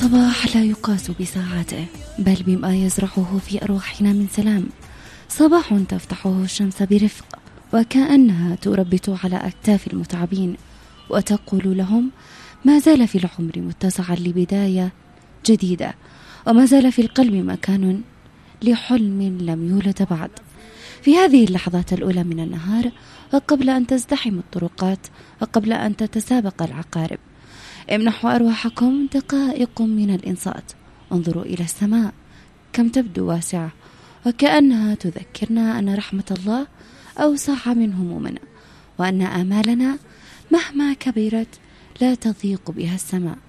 صباح لا يقاس بساعاته بل بما يزرعه في أرواحنا من سلام. صباح تفتحه الشمس برفق وكأنها تربت على أكتاف المتعبين وتقول لهم ما زال في العمر متسعا لبداية جديدة، وما زال في القلب مكان لحلم لم يولد بعد. في هذه اللحظات الأولى من النهار، وقبل أن تزدحم الطرقات وقبل أن تتسابق العقارب، امنحوا أرواحكم دقائق من الإنصات. انظروا إلى السماء كم تبدو واسعة، وكأنها تذكرنا أن رحمة الله أوسع من همومنا، وأن آمالنا مهما كبرت لا تضيق بها السماء.